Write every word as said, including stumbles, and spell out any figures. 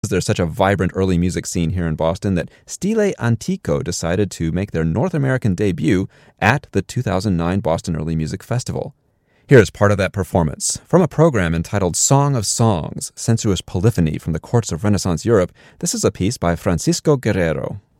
There's such a vibrant early music scene here in Boston that Stile Antico decided to make their North American debut at the two thousand nine Boston Early Music Festival. Here's part of that performance. From a program entitled Song of Songs, Sensuous Polyphony from the Courts of Renaissance Europe, this is a piece by Francisco Guerrero.